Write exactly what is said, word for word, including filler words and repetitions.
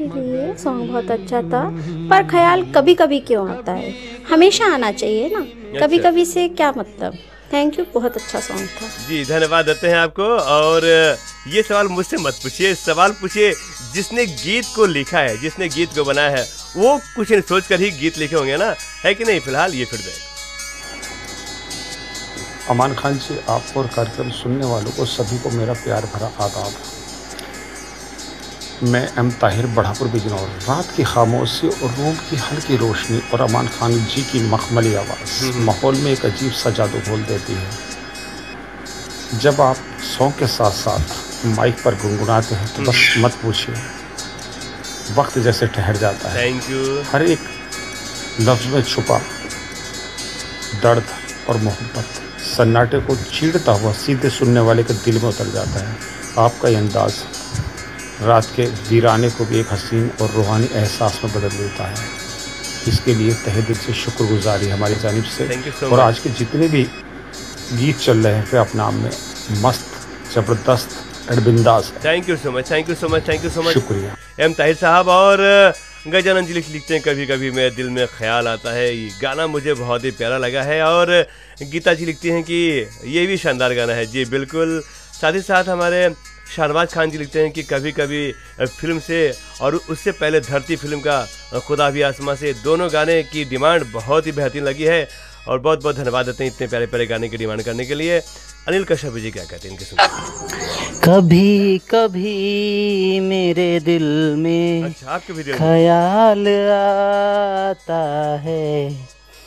के लिए सॉन्ग बहुत अच्छा था, पर ख्याल कभी कभी क्यों आता है, हमेशा आना चाहिए ना, कभी कभी से क्या मतलब। थैंक यू, बहुत अच्छा सॉन्ग था। जी धन्यवाद देते हैं आपको। और ये सवाल मुझसे मत पूछिए, सवाल पूछिए जिसने गीत को लिखा है, जिसने गीत को बनाया है, वो कुछ सोच कर ही गीत लिखे होंगे ना, है कि नहीं। फिलहाल ये फीडबैक। अमान खान जी, आपको और कार्यक्रम सुनने वालों को सभी को मेरा प्यार भरा आदाब। मैं एम ताहिर, बढ़ापुर बिजनौर। रात की खामोशी और रूम की हल्की रोशनी और अमान खान जी की मखमली आवाज़ माहौल में एक अजीब सा जादू घोल देती है। जब आप सॉन्ग के साथ साथ माइक पर गुनगुनाते हैं तो बस मत पूछिए, वक्त जैसे ठहर जाता है। Thank you. हर एक लफ्ज़ में छुपा दर्द और मोहब्बत सन्नाटे को चीरता हुआ सीधे सुनने वाले के दिल में उतर जाता है। आपका ये अंदाज़ रात के वीराने को भी एक हसीन और रूहानी एहसास में बदल देता है। इसके लिए तहे दिल से शुक्रगुजारी हमारी जानिब से। so और आज के जितने भी गीत चल रहे हैं वे अपने आप में मस्त, ज़बरदस्त, बिंदास। Thank you so much, thank you so much, thank you so much. शुक्रिया एम ताहिर साहब। और गजानन जी लिखते हैं, कभी कभी मेरे दिल में ख्याल आता है, ये गाना मुझे बहुत ही प्यारा लगा है। और गीता जी लिखती हैं कि ये भी शानदार गाना है। जी बिल्कुल। साथ ही साथ हमारे शाहनवाज खान जी लिखते हैं कि कभी कभी फिल्म से और उससे पहले धरती फिल्म का खुदा भी आसमां से, दोनों गाने की डिमांड बहुत ही बेहतरीन लगी है। और बहुत बहुत धन्यवाद देते हैं इतने प्यारे प्यारे गाने की डिमांड करने के लिए। अनिल कश्यप जी क्या कहते हैं इनके सुन। कभी कभी मेरे दिल में अच्छा, आपके भी दिल में ख्याल आता है,